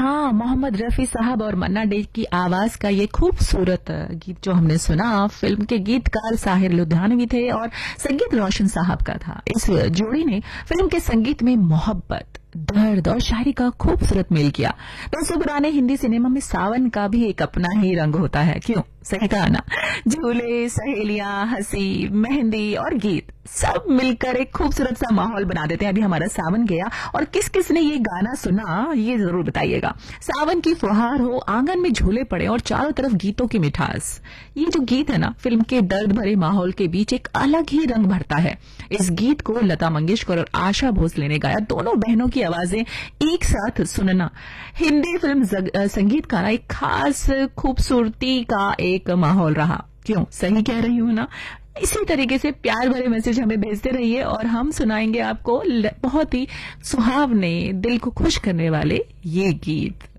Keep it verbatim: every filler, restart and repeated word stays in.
हाँ, मोहम्मद रफी साहब और मन्ना डे की आवाज का ये खूबसूरत गीत जो हमने सुना, फिल्म के गीतकार साहिर लुधियानवी थे और संगीत रोशन साहब का था। इस जोड़ी ने फिल्म के संगीत में मोहब्बत, दर्द और शायरी का खूबसूरत मेल किया। दोस्तों, पुराने हिंदी सिनेमा में सावन का भी एक अपना ही रंग होता है, क्यों? सही कहा ना। झूले, सहेलियां, हंसी, मेहंदी और गीत सब मिलकर एक खूबसूरत सा माहौल बना देते हैं। अभी हमारा सावन गया और किस किस ने ये गाना सुना, ये जरूर बताइएगा। सावन की फुहार हो, आंगन में झूले पड़े और चारों तरफ गीतों की मिठास, ये जो गीत है ना, फिल्म के दर्द भरे माहौल के बीच एक अलग ही रंग भरता है। इस गीत को लता मंगेशकर और आशा भोसले ने गाया। दोनों बहनों की आवाजें एक साथ सुनना हिंदी फिल्म संगीत का एक खास खूबसूरती का एक माहौल रहा। क्यों? सही कह रही हूं ना। इसी तरीके से प्यार भरे मैसेज हमें भेजते रहिए और हम सुनाएंगे आपको बहुत ही सुहावने, दिल को खुश करने वाले ये गीत।